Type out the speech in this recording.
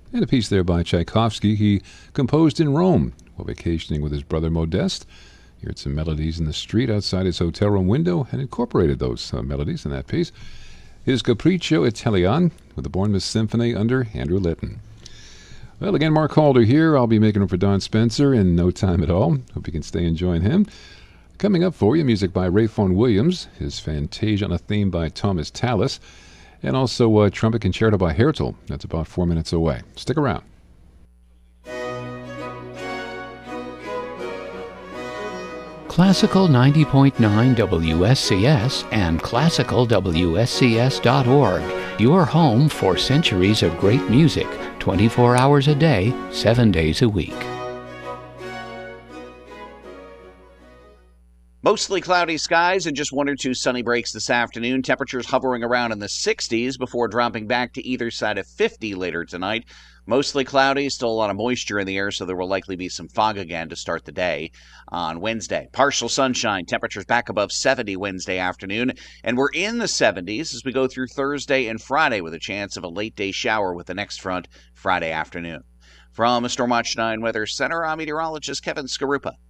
And a piece there by Tchaikovsky he composed in Rome while vacationing with his brother Modeste. He heard some melodies in the street outside his hotel room window and incorporated those melodies in that piece. His Capriccio Italian with the Bournemouth Symphony under Andrew Litton. Well, again, Mark Halder here. I'll be making room for Don Spencer in no time at all. Hope you can stay and join him. Coming up for you, music by Ray Vaughan Williams, his Fantasia on a theme by Thomas Tallis, and also a trumpet concerto by Hertel. That's about 4 minutes away. Stick around. Classical 90.9 WSCS and classicalwscs.org. Your home for centuries of great music, 24 hours a day, 7 days a week. Mostly cloudy skies and just 1 or 2 sunny breaks this afternoon. Temperatures hovering around in the 60s before dropping back to either side of 50 later tonight. Mostly cloudy, still a lot of moisture in the air, so there will likely be some fog again to start the day on Wednesday. Partial sunshine, temperatures back above 70 Wednesday afternoon, and we're in the 70s as we go through Thursday and Friday with a chance of a late day shower with the next front Friday afternoon. From the Storm Watch 9 Weather Center, I'm meteorologist Kevin Skarupa.